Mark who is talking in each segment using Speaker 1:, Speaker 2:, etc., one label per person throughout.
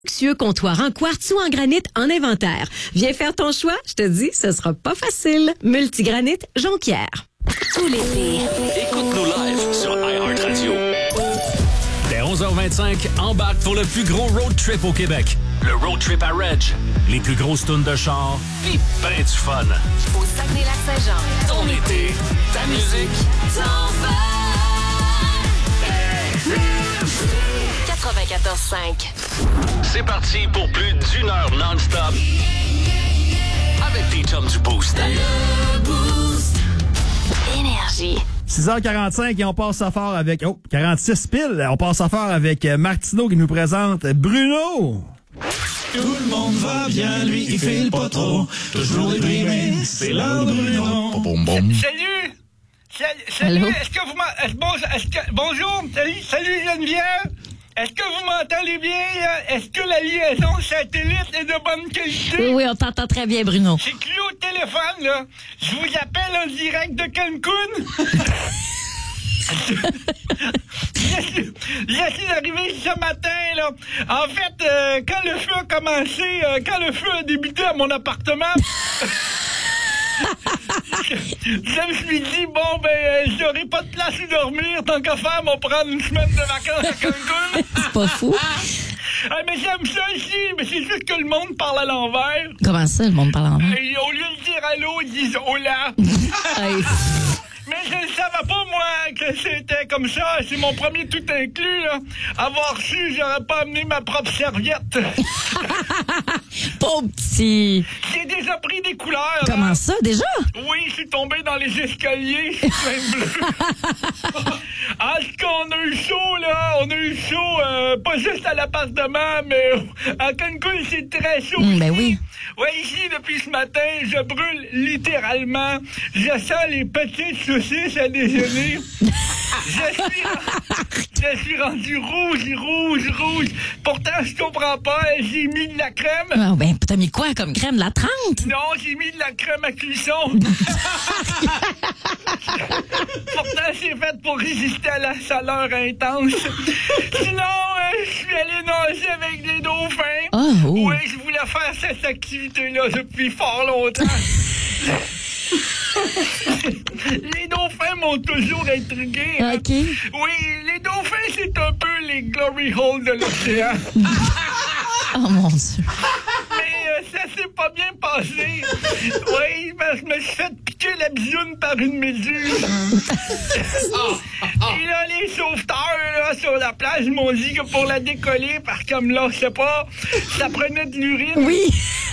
Speaker 1: Luxueux comptoir en quartz ou en granit en inventaire. Viens faire ton choix, je te dis, ce sera pas facile. Multigranit Jonquière.
Speaker 2: Tout l'été.
Speaker 3: Écoute-nous live sur iHeartRadio. Dès 11h25, embarque pour le plus gros road trip au Québec. Le Road Trip à Reg. Les plus grosses tunes de char, pis ben du fun.
Speaker 2: Au Saguenay-Lac-Saint-Jean.
Speaker 3: Ton été, ta musique,
Speaker 2: Ton fun. 94.5.
Speaker 3: c'est parti pour plus d'1 heure non-stop. Avec tes chums du Boost.
Speaker 2: Énergie.
Speaker 4: 6h45 et on passe ça fort avec... 46 piles. On passe ça fort avec Martineau qui nous présente Bruno.
Speaker 5: Tout le monde va bien, lui, il file pas trop. Toujours déprimé, c'est l'heure de Bruno.
Speaker 6: Salut!
Speaker 1: Allô?
Speaker 6: Est-ce que vous bonjour! Salut Geneviève! Est-ce que vous m'entendez bien, là? Est-ce que la liaison satellite est de bonne qualité?
Speaker 1: Oui, oui, on t'entend très bien, Bruno.
Speaker 6: C'est Clou au téléphone, là. Je vous appelle en direct de Cancun. Je suis arrivé ce matin, là. En fait, quand le feu a commencé, quand le feu a débuté à mon appartement... Je me suis dit, j'aurai pas de place où dormir, tant qu'à faire, on va prendre une semaine de vacances à Cancun.
Speaker 1: C'est pas fou.
Speaker 6: Mais j'aime ça ici, mais c'est juste que le monde parle à l'envers.
Speaker 1: Comment ça, le monde parle en main?
Speaker 6: Et au lieu de dire allô, ils disent hola. Mais je ne savais pas, moi, que c'était comme ça. C'est mon premier tout inclus, là. Avoir su, j'aurais pas amené ma propre serviette.
Speaker 1: Pauvre petit.
Speaker 6: J'ai déjà pris des couleurs.
Speaker 1: Comment
Speaker 6: hein.
Speaker 1: ça, déjà?
Speaker 6: Oui, je suis tombé dans les escaliers. C'est plein de bleu. En tout cas, on a eu chaud, là. On a eu chaud, pas juste à l'appartement, mais à Cancun, c'est très chaud.
Speaker 1: Ben oui.
Speaker 6: Oui, ici, depuis ce matin, je brûle littéralement. Je sens les petites saucisses à déjeuner. Je suis rendu rouge. Pourtant, je comprends pas. J'ai mis de la crème.
Speaker 1: Ah, ben, t'as mis quoi comme crème? La 30?
Speaker 6: Non, j'ai mis de la crème à cuisson. Pourtant, c'est fait pour résister à la chaleur intense. Sinon, je suis allé nager avec des dauphins.
Speaker 1: Oh, oh.
Speaker 6: Oui, je voulais faire cette activité-là depuis fort longtemps. Les dauphins m'ont toujours intrigué. Hein?
Speaker 1: OK.
Speaker 6: Oui, les dauphins, c'est un peu les glory holes de l'océan.
Speaker 1: Oh, mon Dieu.
Speaker 6: Mais ça s'est pas bien passé. Oui, ben, je me suis fait piquer la bisoune par une méduse. Et là, les sauveteurs là, sur la plage m'ont dit que pour la décoller, parce que comme là, je sais pas, ça prenait de l'urine.
Speaker 1: Oui.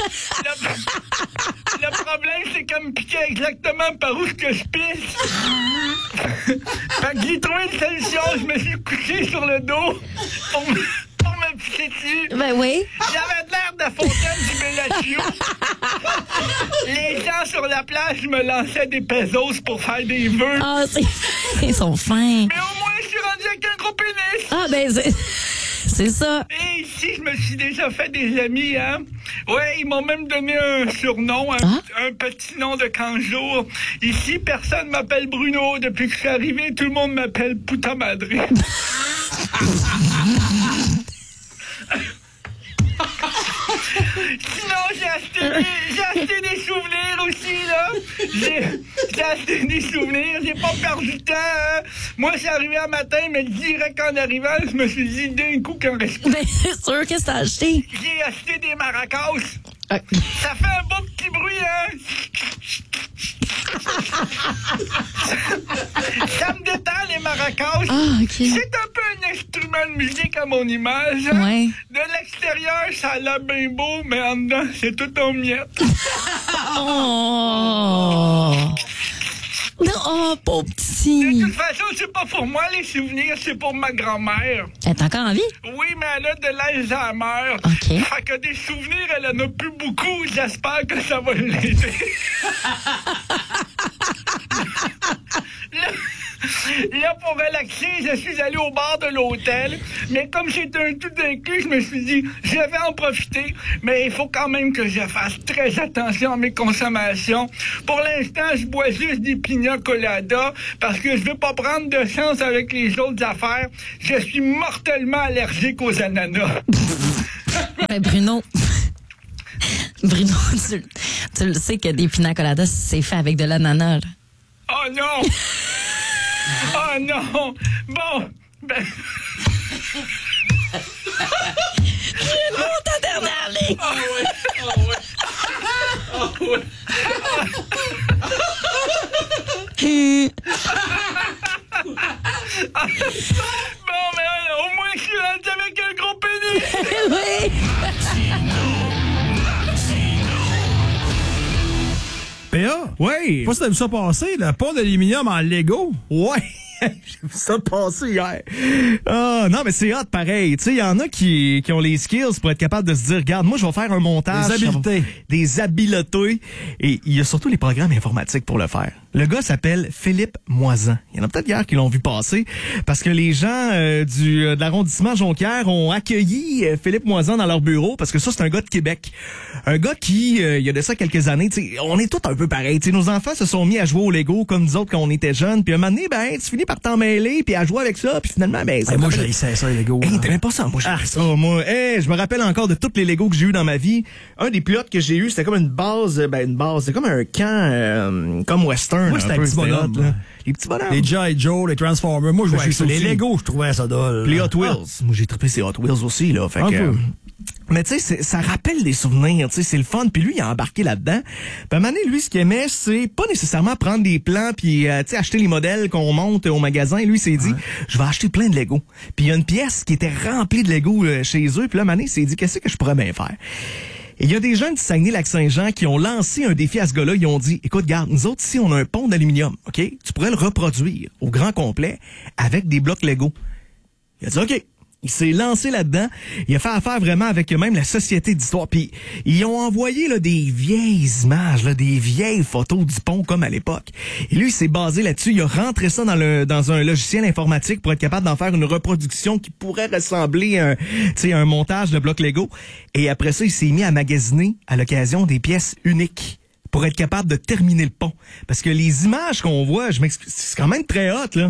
Speaker 6: Le problème, c'est qu'elle me piquait exactement par où que je pisse. Fait que j'ai trouvé une solution. Je me suis couché sur le dos pour me pisser dessus.
Speaker 1: Ben oui.
Speaker 6: J'avais de l'air de Fontaine du Bellagio. Les gens sur la plage me lançaient des pesos pour faire des vœux.
Speaker 1: Ah, ils sont fins.
Speaker 6: Mais au moins, je suis rendu avec un gros pénis.
Speaker 1: Ah, ben, c'est ça.
Speaker 6: Et ici, je me suis déjà fait des amis, hein. Ouais, ils m'ont même donné un surnom, un petit nom de 15 jours. Ici, personne m'appelle Bruno. Depuis que je suis arrivé, tout le monde m'appelle Puta Madre. Sinon, j'ai acheté des souvenirs aussi, là. J'ai acheté des souvenirs, j'ai pas perdu de temps, hein. Moi, c'est arrivé un matin, mais direct en arrivant, je me suis dit d'un coup qu'un reste.
Speaker 1: Ben, c'est sûr, qu'est-ce que t'as acheté?
Speaker 6: J'ai acheté des maracas.
Speaker 1: Ah.
Speaker 6: Ça fait un beau petit bruit, hein. Ça me détend, les maracas.
Speaker 1: Ah, OK.
Speaker 6: C'est un peu un instrument de musique à mon image. Hein?
Speaker 1: Ouais.
Speaker 6: De l'extérieur, ça a l'air bien beau, mais en dedans, c'est tout en miettes.
Speaker 1: Oh! Oh, pauvre
Speaker 6: De
Speaker 1: petit.
Speaker 6: toute façon, c'est pas pour moi, les souvenirs, c'est pour ma grand-mère.
Speaker 1: Elle est encore en vie?
Speaker 6: Oui, mais elle a de l'Alzheimer.
Speaker 1: OK.
Speaker 6: Fait que des souvenirs, elle en a plus beaucoup. J'espère que ça va l'aider. Là, pour relaxer, je suis allé au bar de l'hôtel. Mais comme c'était un tout inclus, je me suis dit, je vais en profiter. Mais il faut quand même que je fasse très attention à mes consommations. Pour l'instant, je bois juste des pina coladas parce que je veux pas prendre de chance avec les autres affaires. Je suis mortellement allergique aux ananas.
Speaker 7: Hey, Bruno. Bruno, tu le sais que des pina coladas, c'est fait avec de l'ananas, là.
Speaker 6: Oh non! Oh non! Bon, ben...
Speaker 7: Ta dernière ligne!
Speaker 6: Ah ouais! Bon, mais au moins je suis rendu avec un gros pénis!
Speaker 7: Oui!
Speaker 4: PA?
Speaker 8: Oui.
Speaker 4: Je sais pas si t'as vu ça passer, le pont d'aluminium en Lego.
Speaker 8: Ouais. J'ai vu ça passer hier. Ah, non, mais c'est hot pareil. Tu sais, il y en a qui ont les skills pour être capable de se dire, regarde, moi, je vais faire un montage. Des habiletés. Et il y a surtout les programmes informatiques pour le faire. Le gars s'appelle Philippe Moisan. Il y en a peut-être hier qui l'ont vu passer parce que les gens de l'arrondissement Jonquière ont accueilli Philippe Moisan dans leur bureau parce que ça, c'est un gars de Québec. Un gars qui, il y a de ça quelques années, tu sais, on est tous un peu pareils. Tu sais, nos enfants se sont mis à jouer au Lego comme nous autres quand on était jeunes. Puis à un moment donné, ben, tu finis par t'en mêler puis à jouer avec ça. Puis finalement, ben, ça
Speaker 4: moi, j'ai essayé ça, les Lego.
Speaker 8: Hey, t'aimais pas ça? Moi, j'ai ça, moi. Hey, je me rappelle encore de tous les Legos que j'ai eu dans ma vie. Un des pilotes que j'ai eu, c'était comme une base, c'était comme un camp, comme western.
Speaker 4: Moi, c'était un petit bonhomme.
Speaker 8: Les petits bonhommes.
Speaker 4: Les G.I. Joe, les Transformers. Moi, je jouais avec ça. Les
Speaker 8: aussi.
Speaker 4: Lego, je trouvais ça dole.
Speaker 8: Puis les Hot Wheels. Moi, j'ai trippé ces Hot Wheels aussi, là. Fait que, mais tu sais, ça rappelle des souvenirs, tu sais, c'est le fun. Puis lui, il a embarqué là-dedans. Puis à un moment donné, lui, ce qu'il aimait, c'est pas nécessairement prendre des plans puis tu sais, acheter les modèles qu'on monte au magasin. Lui, il s'est dit, je vais acheter plein de Lego. Puis il y a une pièce qui était remplie de Lego chez eux. Puis là, à un moment donné, il s'est dit, qu'est-ce que je pourrais bien faire? Et il y a des gens du Saguenay-Lac-Saint-Jean qui ont lancé un défi à ce gars-là. Ils ont dit, écoute, garde, nous autres, ici, on a un pont d'aluminium, OK? Tu pourrais le reproduire au grand complet avec des blocs Lego. Il a dit, OK. Il s'est lancé là-dedans. Il a fait affaire vraiment avec même la Société d'histoire. Puis ils ont envoyé là, des vieilles images, là, des vieilles photos du pont comme à l'époque. Et lui, il s'est basé là-dessus. Il a rentré ça dans un logiciel informatique pour être capable d'en faire une reproduction qui pourrait ressembler à un montage de blocs Lego. Et après ça, il s'est mis à magasiner à l'occasion des pièces uniques pour être capable de terminer le pont. Parce que les images qu'on voit, c'est quand même très hot, là.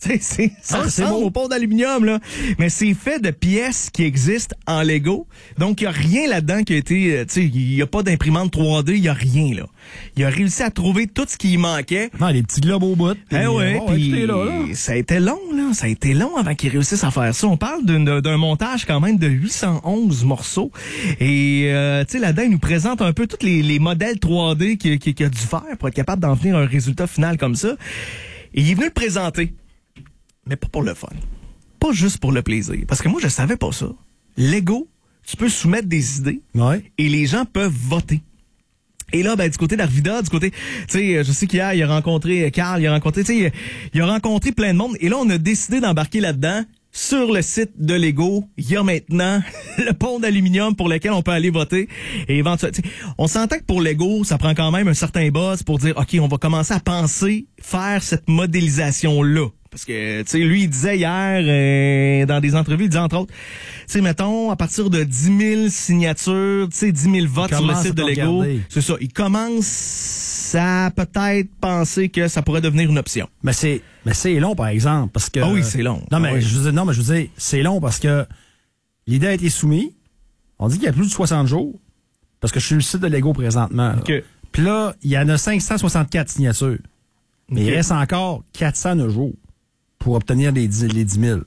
Speaker 8: Ça ressemble au pont d'aluminium, là. Mais c'est fait de pièces qui existent en Lego. Donc, il n'y a rien là-dedans qui a été... tu sais, il n'y a pas d'imprimante 3D, il n'y a rien, là. Il a réussi à trouver tout ce qui manquait.
Speaker 4: Non, les petits globes au bout.
Speaker 8: Eh ouais, puis ça a été long, là. Ça a été long avant qu'il réussisse à faire ça. On parle d'un montage quand même de 811 morceaux. Et, tu sais, là-dedans, il nous présente un peu tous les modèles 3D qu'il a dû faire pour être capable d'en venir à un résultat final comme ça. Et il est venu le présenter. Mais pas pour le fun. Pas juste pour le plaisir. Parce que moi, je savais pas ça. Lego, tu peux soumettre des idées et les gens peuvent voter. Et là, ben, du côté d'Arvida, du côté, tu sais, je sais qu'hier, il a rencontré Carl, il a rencontré plein de monde. Et là, on a décidé d'embarquer là-dedans. Sur le site de Lego, il y a maintenant le pont d'aluminium pour lequel on peut aller voter. Et éventuellement, on s'entend que pour Lego, ça prend quand même un certain buzz pour dire, OK, on va commencer à penser faire cette modélisation-là. Parce que, tu sais, lui, il disait hier, dans des entrevues, il disait entre autres, tu sais, mettons, à partir de 10 000 signatures, tu sais, 10 000 votes sur le site de Lego, c'est ça, il commence à peut-être penser que ça pourrait devenir une option.
Speaker 4: Mais c'est long, par exemple, parce que...
Speaker 8: Ah oui, c'est long.
Speaker 4: Non, mais
Speaker 8: oui.
Speaker 4: je veux dire, c'est long parce que l'idée a été soumise. On dit qu'il y a plus de 60 jours, parce que je suis sur le site de Lego présentement.
Speaker 8: Okay.
Speaker 4: Puis là, il y en a 564 signatures. Mais il reste encore 409 jours pour obtenir les 10 000. Tu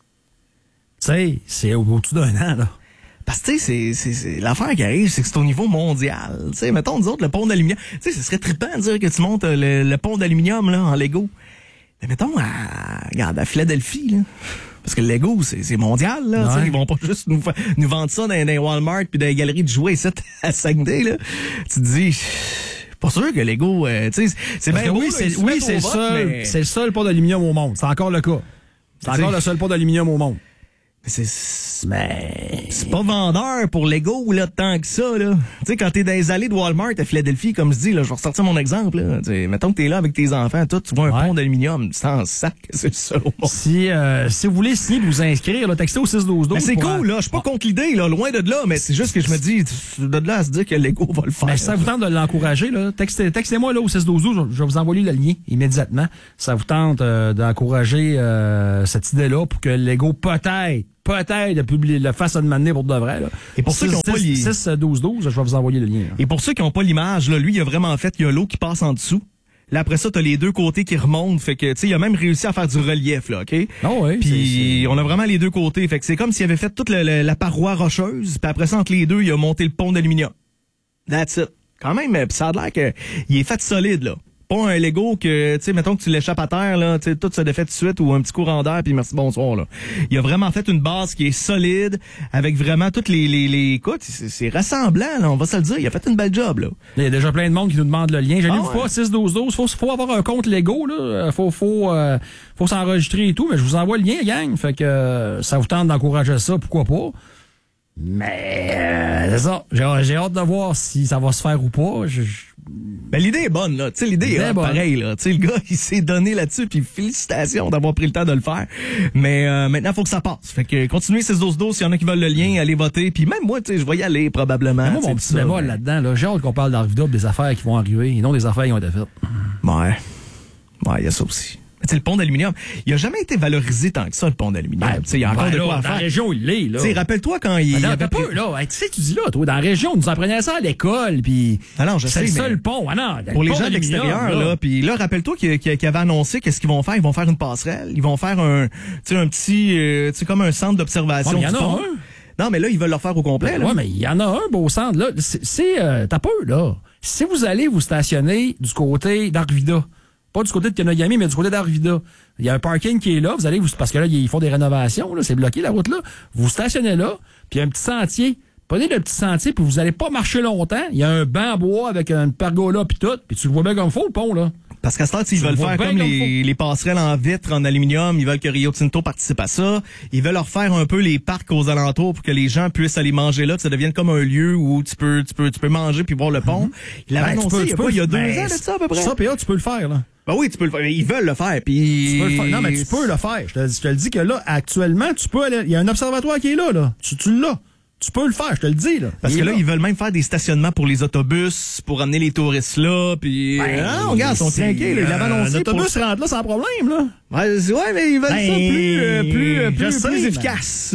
Speaker 4: sais, c'est au-dessus d'un an, là.
Speaker 8: Parce que, tu sais, c'est l'affaire qui arrive, c'est que c'est au niveau mondial. Tu sais, mettons, nous autres, le pont d'aluminium. Tu sais, ce serait trippant de dire que tu montes le pont d'aluminium, là, en Lego. Mais mettons, à Philadelphie, là. Parce que le Lego, c'est mondial, là. Ouais. Ils vont pas juste nous vendre ça dans les Walmart puis dans les galeries de jouets ici à Saguenay, là. Tu te dis... Pas sûr que Lego, tu sais, c'est bien beau.
Speaker 4: Oui, c'est le seul pont d'aluminium au monde. C'est encore le cas. C'est encore le seul pont d'aluminium au monde.
Speaker 8: Mais c'est pas vendeur pour Lego, là, tant que ça, là. Tu sais, quand t'es dans les allées de Walmart à Philadelphie, comme je dis, là, je vais ressortir mon exemple, là. T'sais, mettons que t'es là avec tes enfants, tout, tu vois un pont d'aluminium, tu t'en sac, c'est le seul au monde.
Speaker 4: Si vous voulez signer, vous inscrire, là, textez au 6-12-12.
Speaker 8: Mais c'est cool, là. Je suis pas contre l'idée, là, loin de là, mais c'est juste que je me dis, de là à se dire que Lego va le faire.
Speaker 4: Mais ça vous tente de l'encourager, là. Textez-moi, là, au 6-12-12, je vais vous envoyer le lien immédiatement. Ça vous tente d'encourager cette idée-là pour que Lego, peut-être, peut-être le fasse à demander pour de vrai. Là.
Speaker 8: Et pour ceux qui ont pas
Speaker 4: 6-12-12, je vais vous envoyer le lien. Là.
Speaker 8: Et pour ceux qui n'ont pas l'image, là, lui, il a vraiment fait, il y a l'eau qui passe en dessous. Là, après ça, t'as les deux côtés qui remontent. Fait que, tu sais, il a même réussi à faire du relief, là, OK?
Speaker 4: Oh oui.
Speaker 8: Puis, on a vraiment les deux côtés. Fait que c'est comme s'il avait fait toute la paroi rocheuse. Puis après ça, entre les deux, il a monté le pont d'aluminium. That's it. Quand même, ça a l'air qu'il est fait solide, là. Pas un Lego que, tu sais, mettons que tu l'échappes à terre, là, tu sais, tout se défait tout de suite ou un petit courant d'air, puis merci, bonsoir, là. Il a vraiment fait une base qui est solide, avec vraiment toutes les écoute, c'est rassemblant, là, on va se le dire. Il a fait une belle job, là.
Speaker 4: Il y a déjà plein de monde qui nous demande le lien. J'allais vous pas 6-12-12. Faut avoir un compte Lego, là. Faut s'enregistrer et tout, mais je vous envoie le lien, gang. Fait que ça vous tente d'encourager ça, pourquoi pas. Mais c'est ça. J'ai hâte de voir si ça va se faire ou pas.
Speaker 8: Ben, l'idée est bonne, là. Tu sais, l'idée est pareil, là. Tu sais, le gars, il s'est donné là-dessus, puis félicitations d'avoir pris le temps de le faire. Mais maintenant, faut que ça passe. Fait que continuez 6-12-12, s'il y en a qui veulent le lien, allez voter. Puis même moi, tu sais, je vais y aller, probablement.
Speaker 4: Mais moi, mon petit bémol là-dedans, là, j'ai hâte qu'on parle d'Arvida, des affaires qui vont arriver, et non des affaires qui ont été faites.
Speaker 8: Ouais, il y a ça aussi. Tu sais, le pont d'aluminium, il a jamais été valorisé tant que ça, le pont d'aluminium. Tu sais, il y a encore de quoi à faire.
Speaker 4: Dans la région, il l'est, là.
Speaker 8: Tu sais, rappelle-toi quand il y avait
Speaker 4: peu, là. Tu sais, tu dis là, toi, dans la région, on nous apprenait ça à l'école, puis
Speaker 8: je sais,
Speaker 4: c'est ça le pont.
Speaker 8: Pour les gens de l'extérieur, là, puis là, rappelle-toi qu'il avait annoncé qu'est-ce qu'ils vont faire. Ils vont faire une passerelle. Ils vont faire un petit, tu sais, comme un centre d'observation du pont. Non, mais là, ils veulent le faire au complet, là.
Speaker 4: Ouais, mais il y en a un beau centre, là. T'as peu, là. Si vous allez vous stationner du côté d'Arvida, pas du côté de Kenogami, mais du côté d'Arvida. Il y a un parking qui est là. Vous allez, parce que là, ils font des rénovations. Là, c'est bloqué, la route là. Vous stationnez là, puis il y a un petit sentier. Prenez le petit sentier, puis vous allez pas marcher longtemps. Il y a un banc en bois avec une pergola, puis tout. Puis tu le vois bien comme faut, le pont, là.
Speaker 8: Parce qu'à ce temps, ils veulent faire comme les passerelles en vitre, en aluminium. Ils veulent que Rio Tinto participe à ça. Ils veulent refaire un peu les parcs aux alentours pour que les gens puissent aller manger là, que ça devienne comme un lieu où tu peux manger puis voir le pont. Il l'avait annoncé il y a 2 ans de ça, à peu près.
Speaker 4: Ça, puis là, tu peux le faire, là.
Speaker 8: Ben oui, tu peux le faire. Ils veulent le faire. Puis
Speaker 4: tu peux le faire. Non, mais tu peux le faire. Je te le dis que là, actuellement, tu peux aller. Il y a un observatoire qui est là. Tu l'as. Tu peux le faire, je te le dis, là.
Speaker 8: Parce que là, ils veulent même faire des stationnements pour les autobus, pour amener les touristes là, puis... regarde, ils sont trinqués, là. Ils l'avaient annoncé.
Speaker 4: L'autobus rentre là sans problème, là.
Speaker 8: Ouais, mais ils veulent ça plus efficace,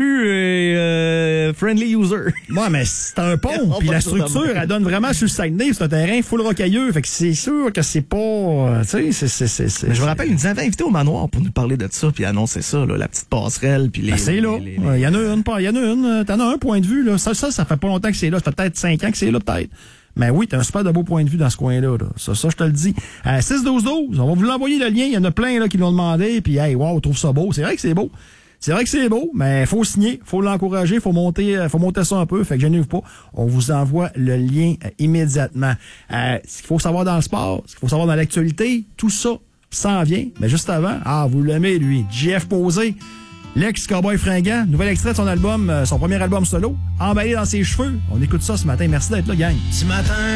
Speaker 8: plus friendly user.
Speaker 4: Ouais, mais c'est un pont, puis la structure, elle donne vraiment sur le Saguenay, c'est un terrain full rocailleux, fait que c'est sûr que c'est pas... Tu sais, c'est...
Speaker 8: Mais je me rappelle, ils nous avaient invités au manoir pour nous parler de ça, puis annoncer ça, là, la petite passerelle, puis les...
Speaker 4: c'est là. Il y en a une, t'en as un point de vue, là. Ça fait pas longtemps que c'est là. Ça fait peut-être 5 ans que c'est là, peut-être. Mais oui, t'as un super de beau point de vue dans ce coin-là. Là. Ça, je te le dis. 6-12-12, on va vous l'envoyer le lien. Il y en a plein là qui l'ont demandé. Puis, hey, wow, on trouve ça beau. C'est vrai que c'est beau. C'est vrai que c'est beau, mais faut signer, faut l'encourager, faut monter ça un peu. Fait que gênez-vous pas. On vous envoie le lien immédiatement. Ce qu'il faut savoir dans le sport, ce qu'il faut savoir dans l'actualité, tout ça s'en vient. Mais juste avant, vous l'aimez, lui. JF Posé. L'ex-cowboy fringant, nouvel extrait de son album, son premier album solo, emballé dans ses cheveux. On écoute ça ce matin. Merci d'être là, gang.
Speaker 5: Ce matin,